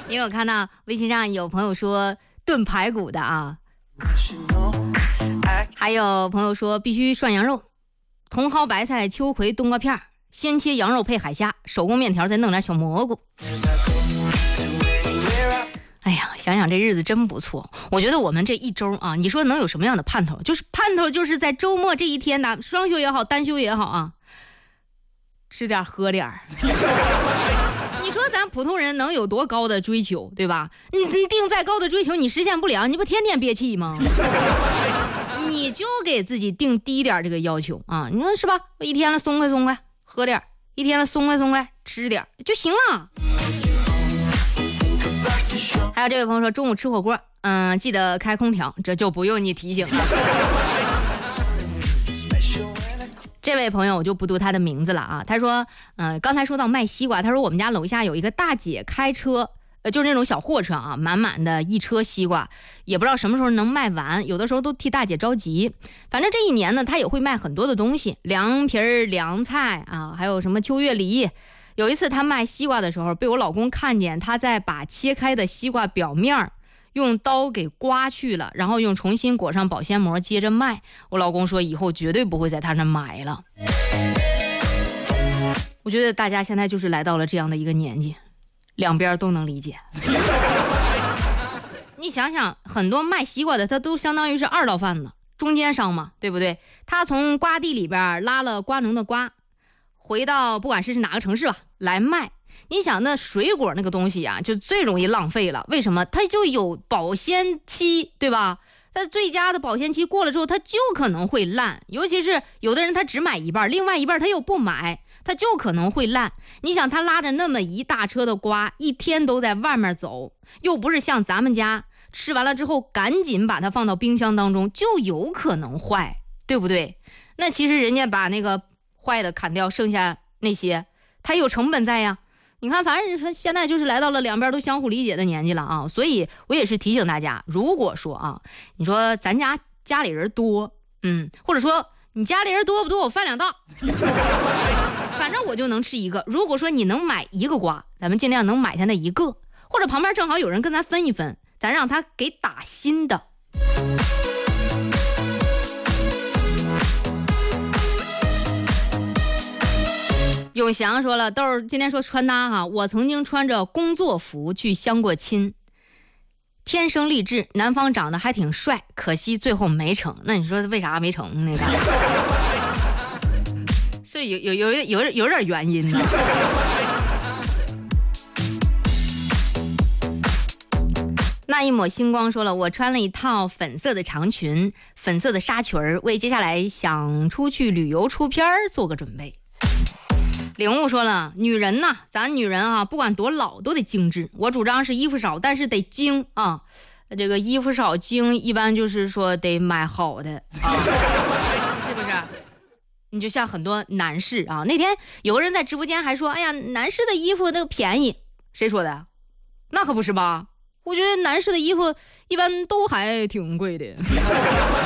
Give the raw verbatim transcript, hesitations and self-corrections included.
因为我看到微信上有朋友说炖排骨的啊，还有朋友说必须涮羊肉，茼蒿白菜秋葵冬瓜片，先切羊肉配海虾，手工面条再弄点小蘑菇。哎呀，想想这日子真不错。我觉得我们这一周啊，你说能有什么样的盼头？就是盼头就是在周末这一天的双休也好，单休也好啊，吃点喝点你说咱普通人能有多高的追求，对吧？你你定再高的追求你实现不了，你不天天憋气吗？你就给自己定低点这个要求啊，你说是吧？我一天了松快松快喝点，一天了松快松快吃点就行了。还有这位朋友说中午吃火锅，嗯，记得开空调，这就不用你提醒了。这位朋友我就不读他的名字了啊，他说，嗯、呃，刚才说到卖西瓜，他说我们家楼下有一个大姐开车，呃，就是那种小货车啊，满满的一车西瓜，也不知道什么时候能卖完，有的时候都替大姐着急。反正这一年呢，他也会卖很多的东西，凉皮儿、凉菜啊，还有什么秋月梨。有一次他卖西瓜的时候，被我老公看见他在把切开的西瓜表面用刀给刮去了，然后用重新裹上保鲜膜接着卖。我老公说以后绝对不会在他那买了。我觉得大家现在就是来到了这样的一个年纪，两边都能理解。你想想，很多卖西瓜的他都相当于是二道贩子，中间商嘛，对不对？他从瓜地里边拉了瓜农的瓜，回到不管是哪个城市吧来卖。你想那水果那个东西啊，就最容易浪费了。为什么？它就有保鲜期，对吧？它最佳的保鲜期过了之后，它就可能会烂。尤其是有的人他只买一半，另外一半他又不买，它就可能会烂。你想他拉着那么一大车的瓜，一天都在外面走，又不是像咱们家吃完了之后赶紧把它放到冰箱当中，就有可能坏，对不对？那其实人家把那个坏的砍掉，剩下那些它有成本在呀。你看，反正现在就是来到了两边都相互理解的年纪了啊，所以我也是提醒大家，如果说啊，你说咱家家里人多，嗯，或者说你家里人多不多，我饭两道，反正我就能吃一个。如果说你能买一个瓜，咱们尽量能买下那一个，或者旁边正好有人跟咱分一分，咱让他给打新的。永祥说了，豆儿今天说穿搭哈，我曾经穿着工作服去相过亲，天生丽质，男方长得还挺帅，可惜最后没成。那你说为啥没成那个？是有有有有有点原因呢。那一抹星光说了，我穿了一套粉色的长裙，粉色的纱裙儿，为接下来想出去旅游出片儿做个准备。领悟说了，女人呐，咱女人啊，不管多老都得精致。我主张是衣服少，但是得精啊。这个衣服少精，一般就是说得买好的，啊、是不是？你就像很多男士啊，那天有个人在直播间还说，哎呀，男士的衣服那个便宜，谁说的？那可不是吧？我觉得男士的衣服一般都还挺贵的。